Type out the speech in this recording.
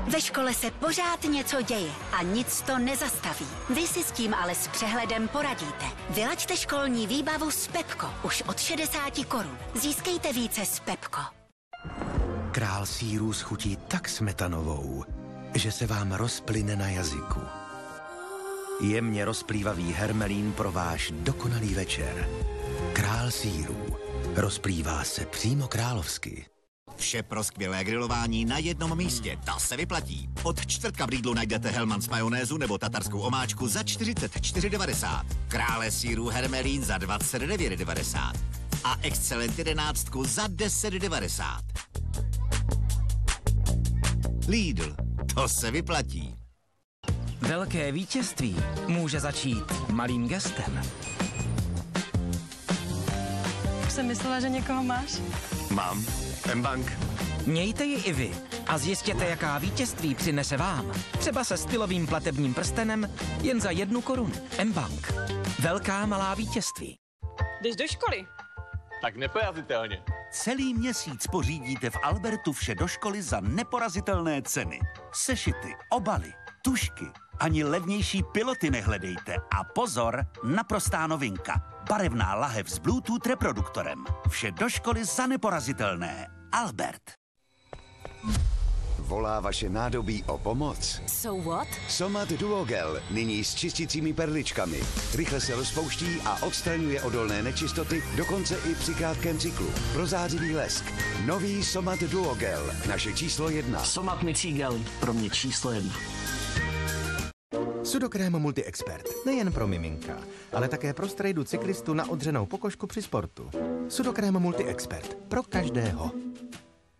Ve škole se pořád něco děje a nic to nezastaví. Vy si s tím ale s přehledem poradíte. Vylaďte školní výbavu s Pepko už od 60 korun. Získejte více s Pepko. Král sýrů schutí tak smetanovou, že se vám rozplyne na jazyku. Jemně rozplývavý hermelín pro váš dokonalý večer. Král sýrů. Rozplývá se přímo královsky. Vše pro skvělé grilování na jednom místě. Ta se vyplatí. Od čtvrtka v Lidlu najdete Hellmann's majonézu nebo tatarskou omáčku za 44,90. Krále sýrů hermelín za 29,90. A Excelent 11 za 10,90. Lidl. To se vyplatí. Velké vítězství může začít malým gestem. Už jsem myslela, že někoho máš. Mám. mBank. Mějte ji i vy a zjistěte, jaká vítězství přinese vám. Třeba se stylovým platebním prstenem jen za 1 korunu. mBank. Velká malá vítězství. Jdeš do školy? Tak neporazitelně. Celý měsíc pořídíte v Albertu vše do školy za neporazitelné ceny. Sešity, obaly, tužky, ani levnější piloty nehledejte. A pozor, naprostá novinka. Barevná lahev s Bluetooth reproduktorem. Vše do školy za neporazitelné. Albert. Volá vaše nádobí o pomoc? So what? Somat Duogel, nyní s čistícími perličkami. Rychle se rozpouští a odstraňuje odolné nečistoty, dokonce i při krátkém cyklu. Prozářivý lesk. Nový Somat Duogel, naše číslo 1. Somat mycí gel, pro mě číslo 1. Sudokrém Multi-Expert. Nejen pro miminka, ale také pro strejdu cyklistu na odřenou pokožku při sportu. Sudokrém Multi-Expert. Pro každého.